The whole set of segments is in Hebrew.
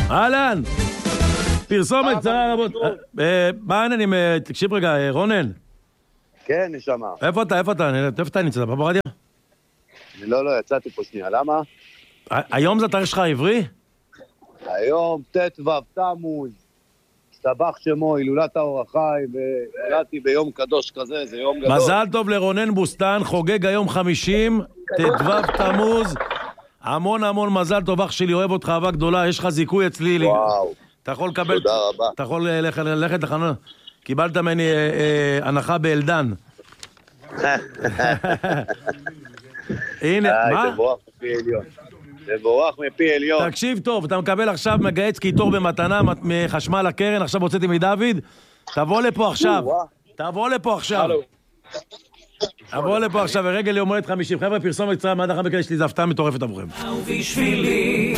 אהלן. פרסומת קצרה רבות. מה העניינים? תקשיב רגע, רונן. כן, נשמה. איפה אתה נמצא? פה ברדיו? לא, יצאתי פה שנייה, למה? היום זה התאריך שלך העברי? היום ט"ו תמוז, סבח שמו, הילולת האור החי, והילדתי ביום קדוש כזה, זה יום גדול. מזל טוב לרונן בוסטן, חוגג היום 50, ט"ו תמוז. המון מזל טוב, אח שלי, אוהב אותך, אהבה גדולה, יש לך זיכוי אצלי. וואו. אתה יכול לקבל... תודה רבה. אתה יכול ללכת לחנון. קיבלת ממני הנחה באלדן. הנה, מה? תבורך מפי עליון. תקשיב טוב, אתה מקבל עכשיו מגייץ קיטור במתנה מחשמל הקרן, עכשיו הוצאתי מדוד, תבוא לפה עכשיו, ורגל יום הולדת 50. חבר'ה, פרסומת קצרה, מעד אחר בכלל יש לי זפתה מטורפת עבורכם. ובשבילי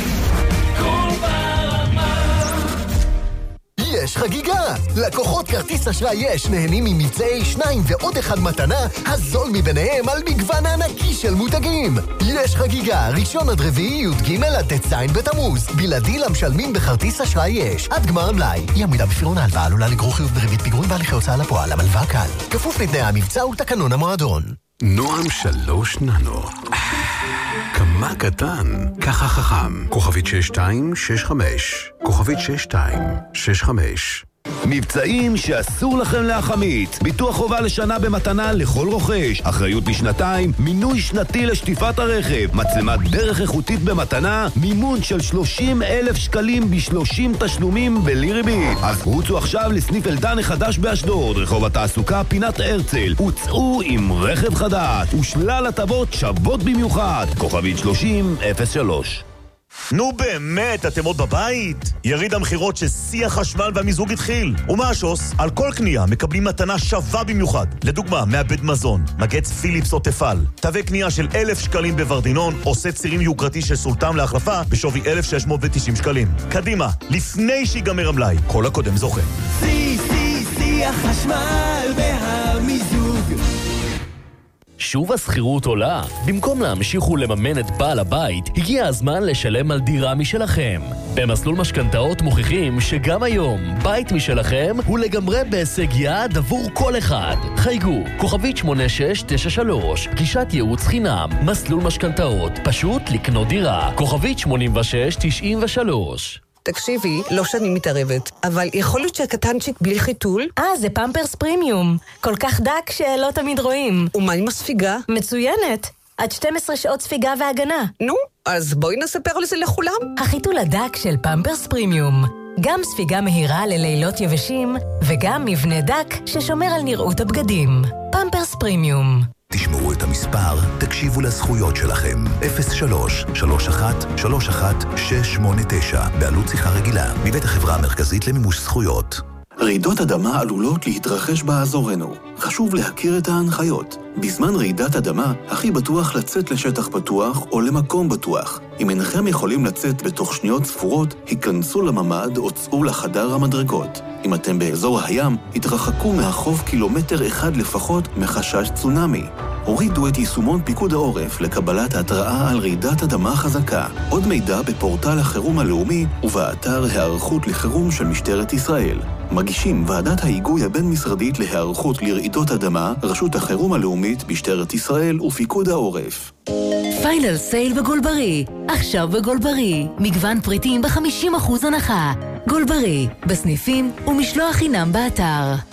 יש חגיגה! לקוחות כרטיס אשראי יש נהנים ממבצעי 2 ועוד 1 מתנה, הזול מביניהם על מגוון הענקי של מותגים. יש חגיגה, ראשון עד רביעי, י"ג עד ט"ז בתמוז. בלעדי למשלמים בכרטיס אשראי יש. עד גמר המלאי. אי עמידה בפירעון ההלוואה עלולה לגרור חיוב בריבית פיגורים והליכי הוצאה לפועל. המלווה קל. כפוף לתנאי המבצע ולתקנון המועדון. נועם 3 ננו. כמה קטן, ככה חכם. כוכבית 6265. כוכבית 6265. מבצעים שאסור לכם להחמיץ. ביטוח חובה לשנה במתנה לכל רוכש. אחריות לשנתיים, מינוי שנתי לשטיפת הרכב, מצלמת דרך איכותית במתנה, מימון של 30,000 שקלים ב30 תשלומים בלי ריבית. אז רוצו עכשיו לסניף אלדן החדש באשדוד, רחוב התעסוקה פינת הרצל. הוצאו עם רכב חדש ושלל הטבות שוות במיוחד. כוכבית 3003. נו באמת, אתם עוד בבית? יריד המחירות ששיא החשמל והמיזוג התחיל. ומה השוס? על כל קנייה מקבלים מתנה שווה במיוחד. לדוגמה, מעבד מזון, מגץ פיליפס או תפל. תווי קנייה של 1,000 שקלים בוורדינון, או סט צירים יוקרתי של סולטם להחלפה בשווי 1,690 שקלים. קדימה, לפני שיגמר המלאי. כל הקודם זוכה. שיא החשמל והמיזוג. שוב הסחירות עולה. במקום להמשיך ולממן את בעל הבית, הגיע הזמן לשלם על דירה משלכם. במסלול משכנתאות מוכיחים שגם היום, בית משלכם הוא לגמרי בהישג יד עבור כל אחד. חייגו, כוכבית 8693, גישת ייעוץ חינם, מסלול משכנתאות, פשוט לקנות דירה. כוכבית 8693. תקשיבי, לא שאני מתערבת, אבל יכול להיות שהקטנצ'יק בלי חיתול? זה פמפרס פרימיום. כל כך דק שלא תמיד רואים. ומה עם הספיגה? מצוינת. עד 12 שעות ספיגה והגנה. נו, אז בואי נספר לזה לכולם. החיתול הדק של פמפרס פרימיום. גם ספיגה מהירה ללילות יבשים, וגם מבנה דק ששומר על נראות הבגדים. פמפרס פרימיום. תשמעו את המספר, תקשיבו לזכויות שלכם. 03-31-31-689, בעלות שיחה רגילה, מבית החברה המרכזית למימוש זכויות. רעידות אדמה עלולות להתרחש באזורנו. חשוב להכיר את ההנחיות. בזמן רעידת אדמה, הכי בטוח לצאת לשטח פתוח או למקום בטוח. אם אינכם יכולים לצאת בתוך שניות ספורות, היכנסו לממ"ד או צאו לחדר המדרגות. אם אתם באזור הים, התרחקו מהחוף 1 קילומטר לפחות מחשש צונאמי. הורידו את יישומון פיקוד העורף לקבלת התראה על רעידת אדמה חזקה. עוד מידע בפורטל החירום הלאומי ובאתר הערכות לחירום של משטרת ישראל. מגישים ועדת ההיגוי הבין-משרדית להיערכות לרעידות אדמה, רשות החירום הלאומית, משטרת ישראל ופיקוד העורף. פיינל סייל בגולברי. עכשיו בגולברי. מגוון פריטים ב50% הנחה. גולברי, בסניפים ומשלוח חינם באתר.